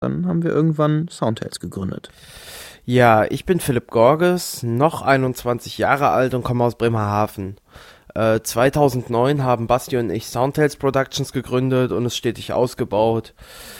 Dann haben wir irgendwann Soundtales gegründet. Ja, ich bin Philipp Gorges, noch 21 Jahre alt und komme aus Bremerhaven. 2009 haben Basti und ich Soundtales Productions gegründet und es stetig ausgebaut.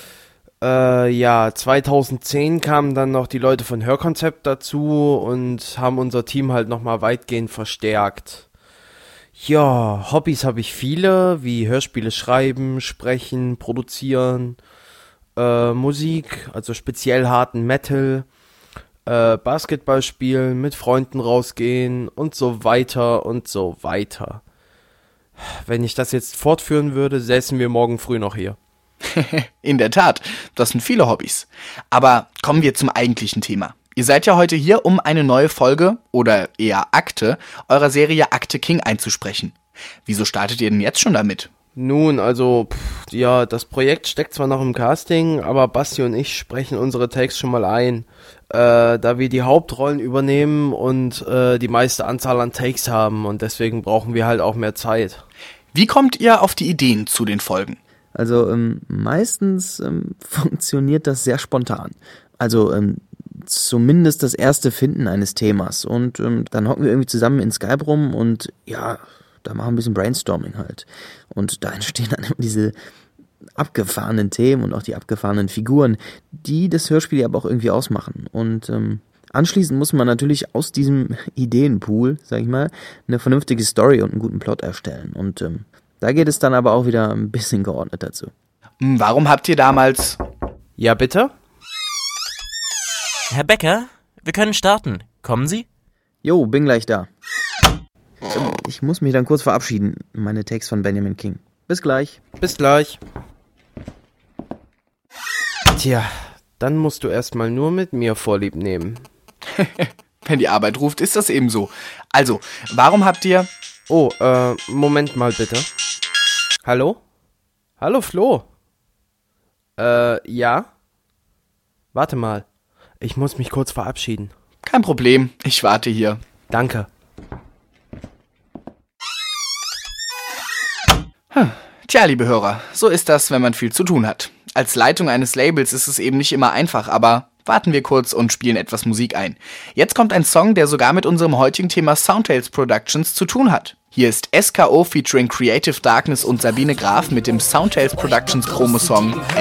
2010 kamen dann noch die Leute von Hörkonzept dazu und haben unser Team halt nochmal weitgehend verstärkt. Ja, Hobbys habe ich viele, wie Hörspiele schreiben, sprechen, produzieren, Musik, also speziell harten Metal, Basketball spielen, mit Freunden rausgehen und so weiter und so weiter. Wenn ich das jetzt fortführen würde, säßen wir morgen früh noch hier. In der Tat, das sind viele Hobbys. Aber kommen wir zum eigentlichen Thema. Ihr seid ja heute hier, um eine neue Folge, oder eher Akte, eurer Serie Akte King einzusprechen. Wieso startet ihr denn jetzt schon damit? Nun, also, das Projekt steckt zwar noch im Casting, aber Basti und ich sprechen unsere Takes schon mal ein, da wir die Hauptrollen übernehmen und die meiste Anzahl an Takes haben und deswegen brauchen wir halt auch mehr Zeit. Wie kommt ihr auf die Ideen zu den Folgen? Also meistens funktioniert das sehr spontan. Also zumindest das erste Finden eines Themas und dann hocken wir irgendwie zusammen in Skype rum und ja, da machen wir ein bisschen Brainstorming halt. Und da entstehen dann immer diese abgefahrenen Themen und auch die abgefahrenen Figuren, die das Hörspiel aber auch irgendwie ausmachen. Und anschließend muss man natürlich aus diesem Ideenpool, sag ich mal, eine vernünftige Story und einen guten Plot erstellen. Und da geht es dann aber auch wieder ein bisschen geordnet dazu. Warum habt ihr damals... Ja, bitte? Herr Becker, wir können starten. Kommen Sie? Jo, bin gleich da. Ich muss mich dann kurz verabschieden. Meine Takes von Benjamin King. Bis gleich. Bis gleich. Tja, dann musst du erstmal nur mit mir Vorlieb nehmen. Wenn die Arbeit ruft, ist das eben so. Also, warum habt ihr... Oh, Moment mal bitte. Hallo? Hallo, Flo? Ja? Warte mal. Ich muss mich kurz verabschieden. Kein Problem, ich warte hier. Danke. Tja, liebe Hörer, so ist das, wenn man viel zu tun hat. Als Leitung eines Labels ist es eben nicht immer einfach, aber warten wir kurz und spielen etwas Musik ein. Jetzt kommt ein Song, der sogar mit unserem heutigen Thema Soundtales Productions zu tun hat. Hier ist SKO featuring Creative Darkness und Sabine Graf mit dem Soundtales Productions Promo-Song